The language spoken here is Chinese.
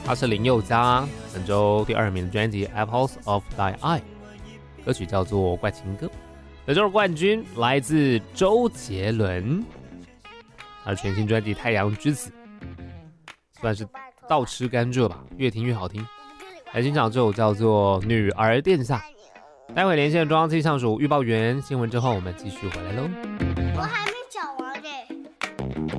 他是林宥嘉本周第2名的专辑《Apples of Thy Eye》，歌曲叫做《怪情歌》。本周的冠军来自周杰伦，他的全新专辑《太阳之子》，算是倒吃甘蔗吧，越听越好听。来欣赏这首叫做《女儿殿下》。待会连线中央气象署预报员新闻之后，我们继续回来喽。 我还没